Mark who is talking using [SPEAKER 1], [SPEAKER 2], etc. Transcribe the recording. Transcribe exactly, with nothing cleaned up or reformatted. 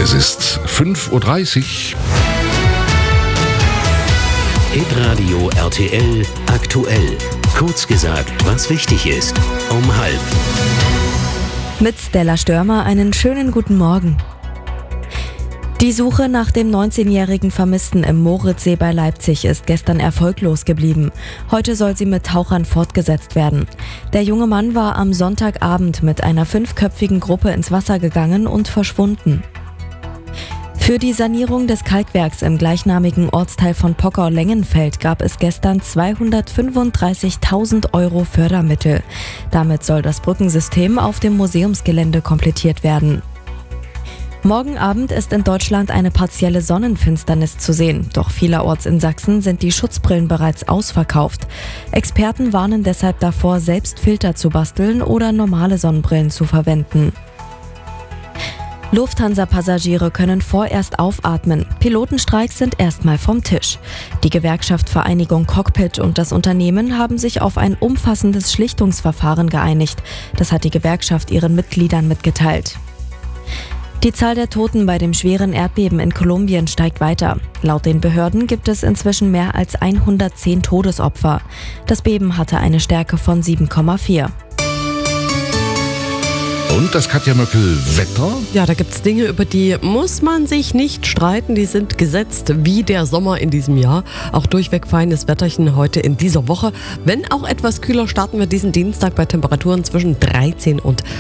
[SPEAKER 1] Es ist fünf Uhr dreißig.
[SPEAKER 2] Hitradio R T L aktuell. Kurz gesagt, was wichtig ist. Um halb.
[SPEAKER 3] Mit Stella Störmer einen schönen guten Morgen. Die Suche nach dem neunzehnjährigen Vermissten im Moritzsee bei Leipzig ist gestern erfolglos geblieben. Heute soll sie mit Tauchern fortgesetzt werden. Der junge Mann war am Sonntagabend mit einer fünfköpfigen Gruppe ins Wasser gegangen und verschwunden. Für die Sanierung des Kalkwerks im gleichnamigen Ortsteil von Pockau-Lengenfeld gab es gestern zweihundertfünfunddreißigtausend Euro Fördermittel. Damit soll das Brückensystem auf dem Museumsgelände komplettiert werden. Morgen Abend ist in Deutschland eine partielle Sonnenfinsternis zu sehen. Doch vielerorts in Sachsen sind die Schutzbrillen bereits ausverkauft. Experten warnen deshalb davor, selbst Filter zu basteln oder normale Sonnenbrillen zu verwenden. Lufthansa-Passagiere können vorerst aufatmen. Pilotenstreiks sind erstmal vom Tisch. Die Gewerkschaft Vereinigung Cockpit und das Unternehmen haben sich auf ein umfassendes Schlichtungsverfahren geeinigt. Das hat die Gewerkschaft ihren Mitgliedern mitgeteilt. Die Zahl der Toten bei dem schweren Erdbeben in Kolumbien steigt weiter. Laut den Behörden gibt es inzwischen mehr als hundertzehn Todesopfer. Das Beben hatte eine Stärke von sieben Komma vier.
[SPEAKER 1] Und das Katja Möckel Wetter?
[SPEAKER 4] Ja, da gibt's Dinge, über die muss man sich nicht streiten. Die sind gesetzt wie der Sommer in diesem Jahr. Auch durchweg feines Wetterchen heute in dieser Woche. Wenn auch etwas kühler, starten wir diesen Dienstag bei Temperaturen zwischen dreizehn und